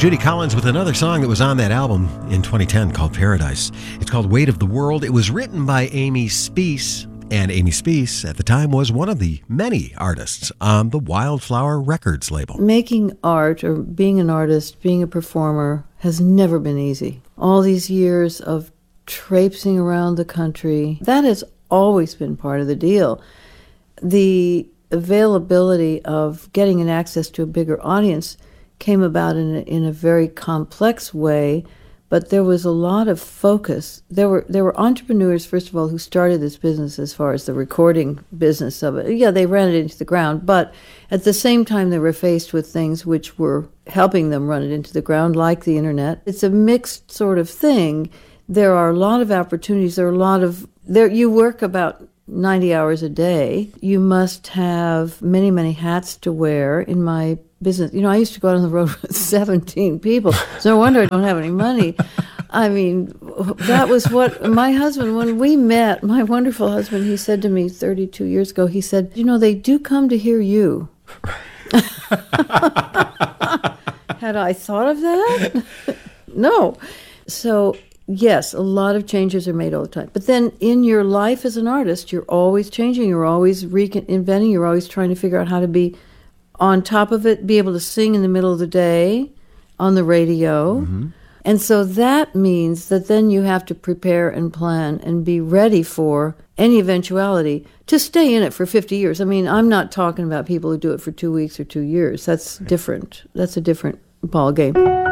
Judy Collins with another song that was on that album in 2010 called Paradise. It's called Weight of the World. It was written by Amy Speace, and Amy Speace at the time was one of the many artists on the Wildflower Records label. Making art or being an artist, being a performer has never been easy. All these years of traipsing around the country, that has always been part of the deal. The availability of getting an access to a bigger audience came about in a very complex way, but there was a lot of focus. There were entrepreneurs, first of all, who started this business as far as the recording business of it. Yeah, they ran it into the ground, but at the same time they were faced with things which were helping them run it into the ground, like the internet. It's a mixed sort of thing. There are a lot of opportunities. You work about 90 hours a day. You must have many, many hats to wear. In my business, I used to go out on the road with 17 people. So no wonder I don't have any money. I mean, that was what my husband, when we met, my wonderful husband, he said to me 32 years ago, he said, they do come to hear you. Had I thought of that? No. So, yes, a lot of changes are made all the time. But then in your life as an artist, you're always changing, you're always reinventing, you're always trying to figure out how to be on top of it, be able to sing in the middle of the day on the radio. Mm-hmm. And so that means that then you have to prepare and plan and be ready for any eventuality to stay in it for 50 years. I mean, I'm not talking about people who do it for 2 weeks or 2 years. That's different. That's a different ball game.